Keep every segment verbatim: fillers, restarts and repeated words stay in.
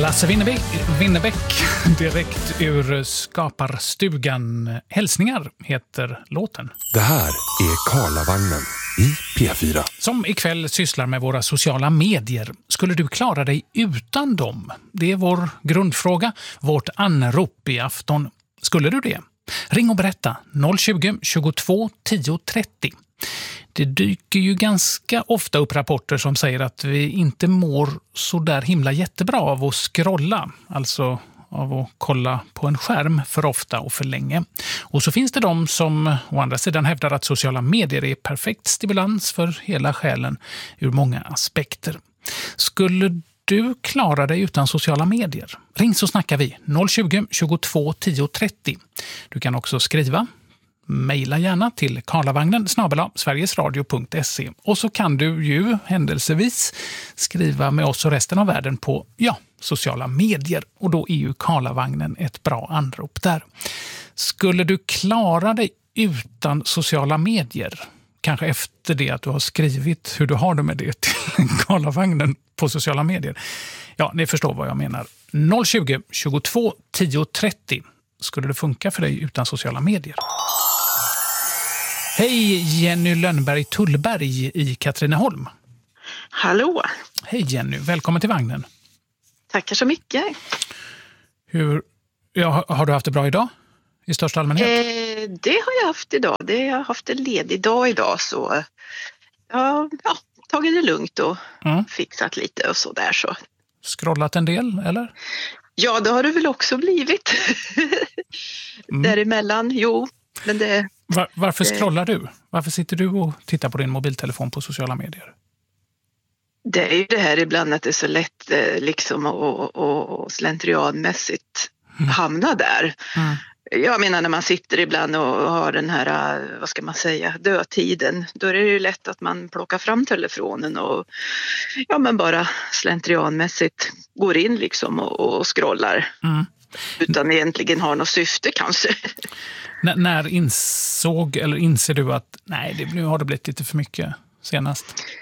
Lasse Winnerbäck, Winnerbäck direkt ur Skaparstugan. Hälsningar heter låten. Det här är Karlavagnen i P fyra. Som ikväll sysslar med våra sociala medier. Skulle du klara dig utan dem? Det är vår grundfråga, vårt anrop i afton. Skulle du det? Ring och berätta noll tjugo, tjugotvå, tio, trettio. Det dyker ju ganska ofta upp rapporter som säger att vi inte mår så där himla jättebra av att scrolla, alltså av att kolla på en skärm för ofta och för länge. Och så finns det de som å andra sidan hävdar att sociala medier är perfekt stimulans för hela själen ur många aspekter. Skulle du klara dig utan sociala medier? Ring så snackar vi noll tjugo, tjugotvå, tio, trettio. Du kan också skriva. Maila gärna till karlavagnen snabel-a sverigesradio punkt se. Och så kan du ju händelsevis skriva med oss och resten av världen på ja, sociala medier. Och då är ju Karlavagnen ett bra anrop där. Skulle du klara dig utan sociala medier? Kanske efter det att du har skrivit hur du har det med det till Karlavagnen på sociala medier. Ja, ni förstår vad jag menar. noll tjugo, tjugotvå, tio, trettio. Skulle det funka för dig utan sociala medier? Hej Jenny Lönnberg Tullberg i Katrineholm. Hallå. Hej Jenny, välkommen till vagnen. Tackar så mycket. Hur, ja, har du haft det bra idag i största allmänhet? Eh, det har jag haft idag. Det, jag har haft en ledig dag idag så ja, ja, tagit det lugnt och mm. fixat lite och så där så. Scrollat en del eller? Ja, det har det väl också blivit. mm. Däremellan, jo. Men det, Var, varför scrollar du? Varför sitter du och tittar på din mobiltelefon på sociala medier? Det är ju det här ibland att det är så lätt liksom och, och, och slentrianmässigt mm. hamna där. Mm. Jag menar när man sitter ibland och har den här, vad ska man säga, dödtiden. Då är det ju lätt att man plockar fram telefonen och ja men bara slentrianmässigt går in liksom och, och scrollar. Mm. Utan egentligen har något syfte kanske. N- när insåg eller inser du att nej, det, nu har det blivit lite för mycket senast?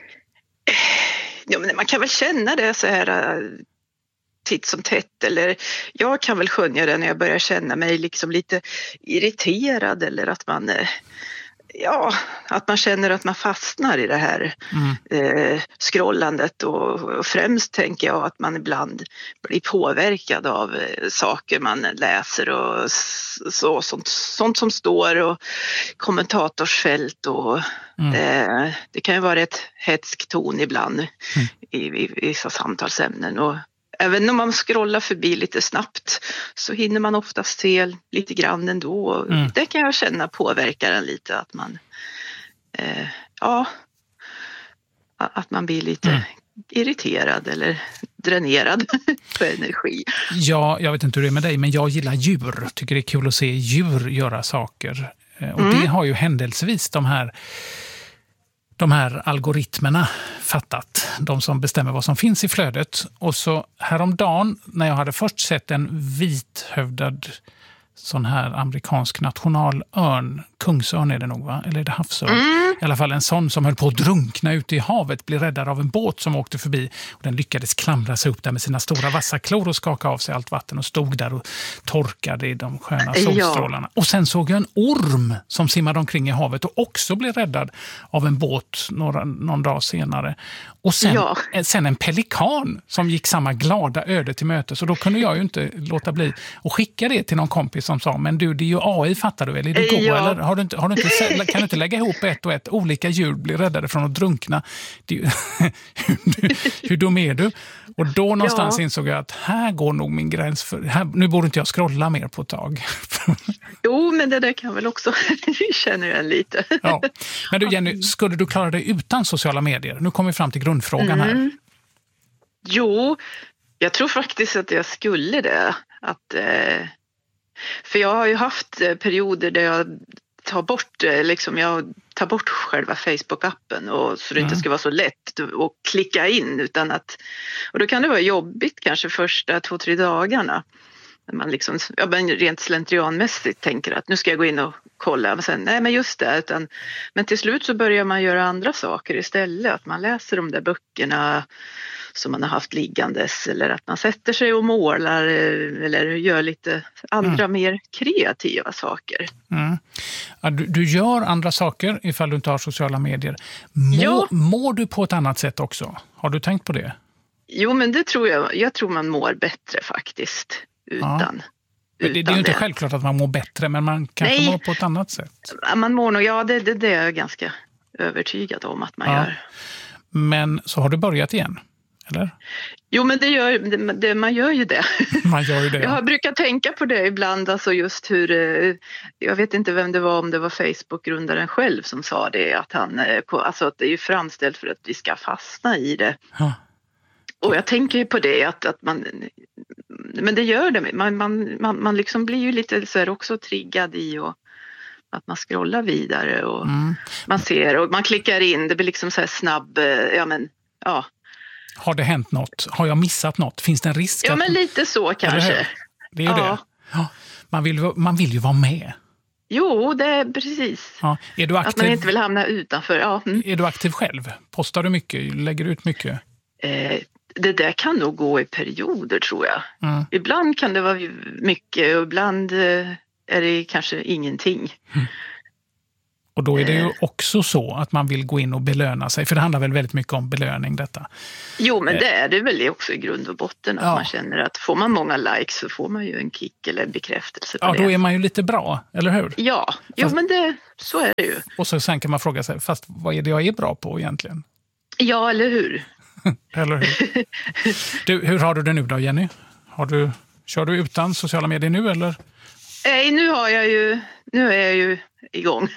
Ja, men man kan väl känna det så här titt som tätt. Eller jag kan väl skönja det när jag börjar känna mig liksom lite irriterad. Eller att man, ja, att man känner att man fastnar i det här mm. eh, scrollandet. Och, och främst tänker jag att man ibland blir påverkad av eh, saker man läser och så, sånt, sånt som står och kommentatorsfält och mm. eh, det kan ju vara ett hetsk ton ibland mm. i, i, i vissa samtalsämnen och även om man scrollar förbi lite snabbt så hinner man oftast se lite grann ändå. Mm. Det kan jag känna påverkar en lite att man eh, ja att man blir lite mm. irriterad eller dränerad på energi. Ja, jag vet inte hur det är med dig men jag gillar djur. Tycker det är kul att se djur göra saker. Och mm. det har ju händelsevis de här de här algoritmerna fattat. De som bestämmer vad som finns i flödet. Och så häromdagen när jag hade först sett en vithövdad sån här amerikansk nationalörn, kungsörn är det nog va? Eller är det havsörn? Mm. I alla fall en sån som höll på att drunkna ute i havet, blev räddad av en båt som åkte förbi. Och den lyckades klamra sig upp där med sina stora vassa klor och skaka av sig allt vatten och stod där och torkade i de sköna solstrålarna. Ja. Och sen såg jag en orm som simmade omkring i havet och också blev räddad av en båt några, någon dag senare. Och sen, ja. sen en pelikan som gick samma glada öde till möte. Så då kunde jag ju inte låta bli att skicka det till någon kompis som sa, men du, det är ju A I, fattar du väl? Är det gå, ja. eller har du inte, har du inte, kan du inte lägga ihop ett och ett? Olika djur blir räddade från att drunkna. Det, hur, hur dum är du? Och då någonstans ja. insåg jag att här går nog min gräns. För, här, nu borde inte jag scrolla mer på ett tag. Jo, men det där kan väl också känner jag lite. Ja. Men du Jenny, skulle du klara dig utan sociala medier? Nu kommer vi fram till grundfrågan här. Mm. Jo, jag tror faktiskt att jag skulle det. Att, eh, för jag har ju haft perioder där jag tar bort, liksom jag tar bort själva Facebook-appen och så det mm. inte ska vara så lätt att klicka in utan att, och då kan det vara jobbigt kanske första två, tre dagarna. När man liksom, ja, men rent slentrianmässigt tänker att nu ska jag gå in och kolla. Men sen, nej men just det. Utan, men till slut så börjar man göra andra saker istället. Att man läser de där böckerna som man har haft liggandes, eller att man sätter sig och målar eller gör lite andra mm. mer kreativa saker. Mm. Ja, du, du gör andra saker ifall du inte har sociala medier. Må, ja. Mår du på ett annat sätt också? Har du tänkt på det? Jo, men det tror jag. Jag tror man mår bättre faktiskt utan. Ja. Det, det är ju inte det. Självklart att man mår bättre, men man kanske Nej. mår på ett annat sätt. Man mår nog, ja det, det, det är jag ganska övertygad om att man ja. gör. Men så har du börjat igen, eller? Jo, men det gör, det, det, man gör ju det. Man gör ju det. Jag brukar tänka på det ibland, alltså just hur, jag vet inte vem det var, om det var Facebook-grundaren själv som sa det, att han, alltså att det är ju framställt för att vi ska fastna i det. Ja. Och jag tänker ju på det, att, att man, men det gör det, man, man, man, man liksom blir ju lite så här också triggad i och att man scrollar vidare och mm. man ser och man klickar in, det blir liksom så här snabb, ja men, ja. Har det hänt något? Har jag missat något? Finns det en risk? Ja, att... men lite så kanske. Det är ju ja. det. Ja. Man, vill, man vill ju vara med. Jo, det är precis. Ja. Är du aktiv? Att man inte vill hamna utanför. Ja. Mm. Är du aktiv själv? Postar du mycket? Lägger du ut mycket? Eh, det där kan nog gå i perioder, tror jag. Mm. Ibland kan det vara mycket och ibland eh, är det kanske ingenting. Mm. Och då är det ju också så att man vill gå in och belöna sig. För det handlar väl väldigt mycket om belöning detta. Jo, men det är det väl också i grund och botten. Att ja. man känner att får man många likes så får man ju en kick eller en bekräftelse på ja, det. Ja, då är man ju lite bra, eller hur? Ja, jo, fast, men det, så är det ju. Och så sen kan man fråga sig, fast vad är det jag är bra på egentligen? Ja, eller hur? Eller hur? Du, hur har du det nu då, Jenny? Har du, kör du utan sociala medier nu, eller? Nej, nu har jag ju, nu är jag ju igång.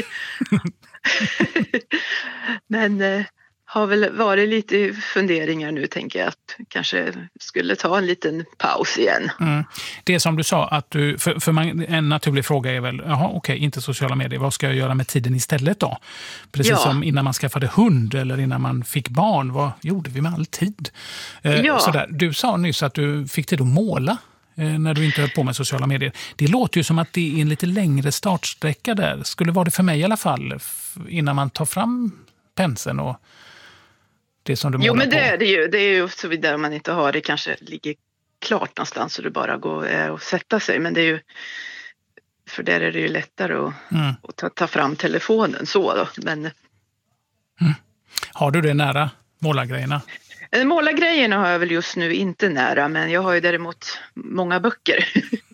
Men eh, har väl varit lite funderingar nu, tänker jag, att kanske skulle ta en liten paus igen. Mm. Det som du sa, att du, för, för man, en naturlig fråga är väl, jaha okej, inte sociala medier, vad ska jag göra med tiden istället då? Precis ja. som innan man skaffade hund eller innan man fick barn, vad gjorde vi med all tid? Eh, ja. sådär. Du sa nyss att du fick tid att måla när du inte höll på med sociala medier. Det låter ju som att det är en lite längre startsträcka där. Skulle vara det för mig i alla fall, innan man tar fram penseln och det som du målar på. Jo, men det är det ju. Det är ju så vidare man inte har det, kanske ligger klart någonstans så du bara går och sätta sig. Men det är ju, för där är det ju lättare att, mm. att ta, ta fram telefonen så då. Men... Mm. Har du det nära, målargrejerna? Målargrejerna har jag väl just nu inte nära, men jag har ju däremot många böcker.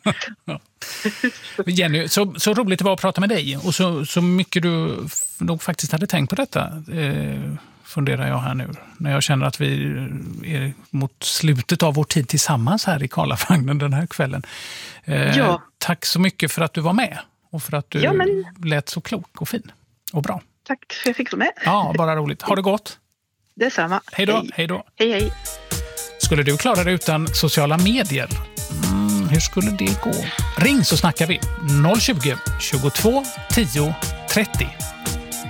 Jenny, så, så roligt det var att prata med dig och så, så mycket du nog faktiskt hade tänkt på detta eh, funderar jag här nu. När jag känner att vi är mot slutet av vår tid tillsammans här i Karlavagnen den här kvällen. Eh, ja. Tack så mycket för att du var med och för att du ja, men... lät så klok och fin och bra. Tack för att jag fick vara med. Ja, bara roligt. Ha det gott. Detsamma. Hej då. Hej då. Hej, hej. Skulle du klara dig utan sociala medier? Mm, hur skulle det gå? Ring så snackar vi. noll tjugo, tjugotvå, tio, trettio.